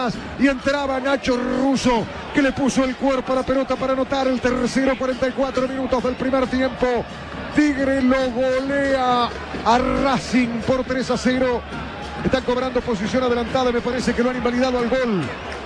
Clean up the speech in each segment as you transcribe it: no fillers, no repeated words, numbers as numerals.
atrás y entraba Nacho Russo, que le puso el cuerpo a la pelota para anotar el tercero. 44 minutos del primer tiempo. Tigre lo golea a Racing por 3-0. Están cobrando posición adelantada, me parece que lo han invalidado al gol.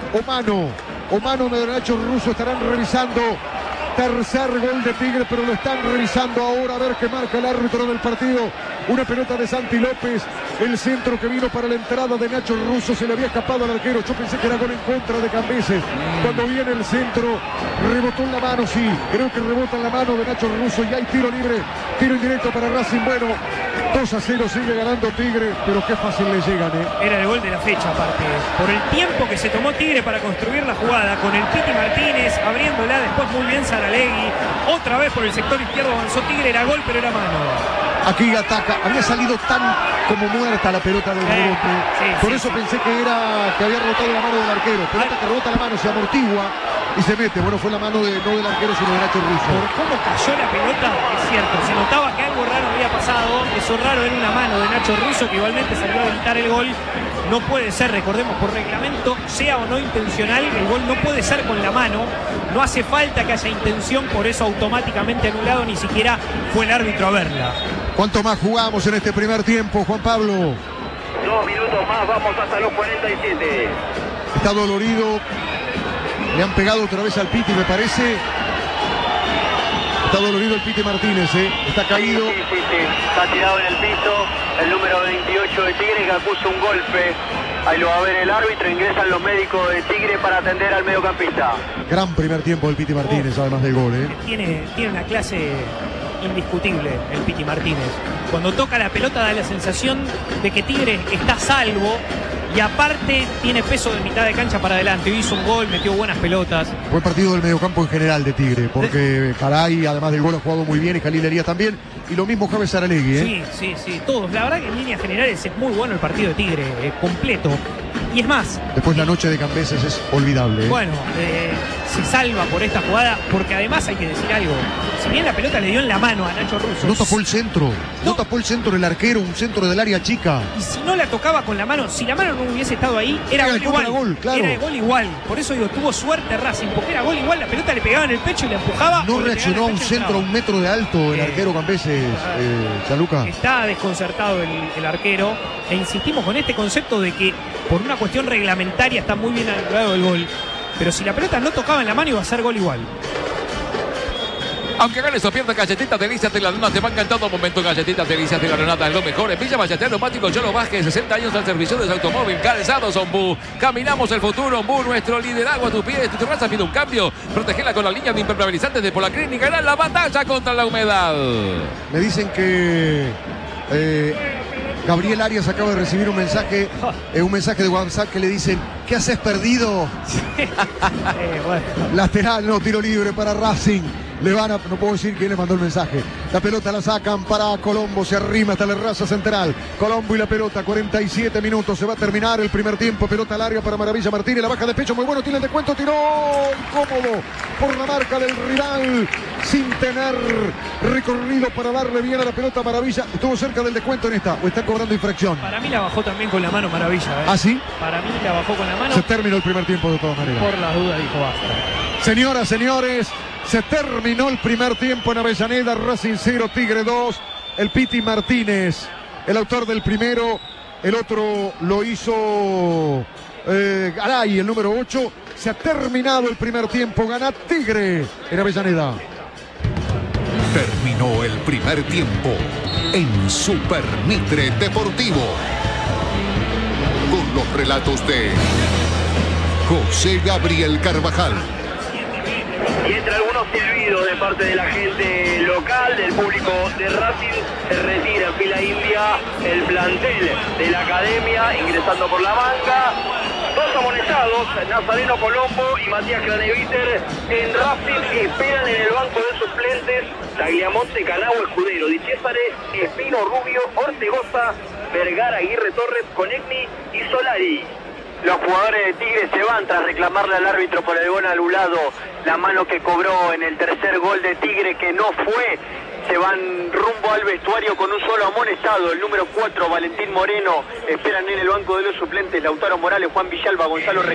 O mano de Nacho Russo, estarán revisando. Tercer gol de Tigre, pero lo están revisando ahora a ver qué marca el árbitro del partido. Una pelota de Santi López, el centro que vino para la entrada de Nacho Russo, se le había escapado al arquero. Yo pensé que era gol en contra de Cambeses. Cuando viene el centro, rebotó en la mano, sí, creo que rebota en la mano de Nacho Russo y hay tiro libre, tiro indirecto para Racing. Bueno, 2-0, sigue ganando Tigre, pero qué fácil le llegan, Era el gol de la fecha, aparte, por el tiempo que se tomó Tigre para construir la jugada, con el Piti Martínez abriéndola, después muy bien Saralegui, otra vez por el sector izquierdo avanzó Tigre, era gol, pero era mano. Aquí ataca, había salido tan como muerta la pelota del rebote. Por eso pensé que había rebotado la mano del arquero. Pelota que rebota la mano, se amortigua y se mete. Bueno, fue la mano no del arquero, sino de Nacho Russo. Por cómo cayó la pelota, es cierto, se notaba que algo raro había pasado. Eso raro era una mano de Nacho Russo, que igualmente salió a evitar el gol. No puede ser, recordemos, por reglamento, sea o no intencional, el gol no puede ser con la mano. No hace falta que haya intención, por eso automáticamente anulado, ni siquiera fue el árbitro a verla. ¿Cuánto más jugamos en este primer tiempo, Juan Pablo? 2 minutos más, vamos hasta los 47. Está dolorido. Le han pegado otra vez al Piti, me parece. Está dolorido el Piti Martínez, Está caído. Sí. Está tirado en el piso. El número 28 de Tigre, que acusa un golpe. Ahí lo va a ver el árbitro. Ingresan los médicos de Tigre para atender al mediocampista. Gran primer tiempo del Piti Martínez, además del gol, Tiene una clase indiscutible el Piti Martínez. Cuando toca la pelota da la sensación de que Tigre está a salvo y aparte tiene peso de mitad de cancha para adelante. Hizo un gol, metió buenas pelotas. Buen partido del mediocampo en general de Tigre, porque Caray, además del gol, ha jugado muy bien y Jalil Hería también. Y lo mismo Javier Saralegui, Sí, todos. La verdad que en líneas generales es muy bueno el partido de Tigre, completo. Y es más, después la noche de Cambeses es olvidable. Bueno, se salva por esta jugada, porque además hay que decir algo. Si bien la pelota le dio en la mano a Nacho Russo, no tapó el centro, no tapó el centro el arquero, un centro del área chica. Y si no la tocaba con la mano, si la mano no hubiese estado ahí, era gol igual. Claro. Era gol igual. Por eso digo, tuvo suerte Racing, porque era gol igual, la pelota le pegaba en el pecho y le empujaba. No reaccionó a un centro a 1 metro de alto el arquero Cambeses, Gianluca. Está desconcertado el arquero, e insistimos con este concepto de que por una cuestión reglamentaria está muy bien anulado el gol, pero si la pelota no tocaba en la mano iba a ser gol igual. Aunque ganes o pierdas, Galletitas Delicias de la Luna te van cantando momento. Galletitas Delicias de la Luna es lo mejor. En Villa Ballester Neumático Cholo Vázquez, 60 años al servicio de su automóvil. Calzados Ombú. Caminamos el futuro, Ombú, nuestro liderazgo a tus pies. Tu terraza pide un cambio. Protegela con la línea de impermeabilizantes de Polacrin y ganar la batalla contra la humedad. Me dicen que Gabriel Arias acaba de recibir un mensaje de WhatsApp que le dicen: ¿qué haces perdido? Bueno. Lateral, no, tiro libre para Racing. No puedo decir quién le mandó el mensaje. La pelota la sacan para Colombo, se arrima hasta la raza central. Colombo y la pelota, 47 minutos, se va a terminar el primer tiempo. Pelota al área para Maravilla Martínez, la baja de pecho, muy bueno, tiene el descuento, tiró incómodo por la marca del rival, sin tener recorrido para darle bien a la pelota. Maravilla estuvo cerca del descuento en esta, o está cobrando infracción. Para mí la bajó también con la mano Maravilla. ¿Ah, sí? Para mí la bajó con la mano. Se terminó el primer tiempo de todas maneras. Por las dudas dijo basta. Señoras, señores, se terminó el primer tiempo en Avellaneda. Racing 0, Tigre 2. El Piti Martínez, el autor del primero. El otro lo hizo Garay, el número 8. Se ha terminado el primer tiempo. Gana Tigre en Avellaneda. Terminó el primer tiempo en Super Mitre Deportivo. Con los relatos de José Gabriel Carvajal. Y entre algunos silbidos de parte de la gente local, del público de Racing, se retira en fila india el plantel de la academia, ingresando por la banca. Dos amonestados, Nazareno Colombo y Matías Craneviter, en Racing esperan en el banco de suplentes Tagliamonte, Canao, Escudero, Di Césare, Espino, Rubio, Ortegoza, Vergara, Aguirre Torres, Conegni y Solari. Los jugadores de Tigre se van tras reclamarle al árbitro por el gol anulado, la mano que cobró en el tercer gol de Tigre, que no fue. Se van rumbo al vestuario con un solo amonestado, el número 4, Valentín Moreno. Esperan en el banco de los suplentes Lautaro Morales, Juan Villalba, Gonzalo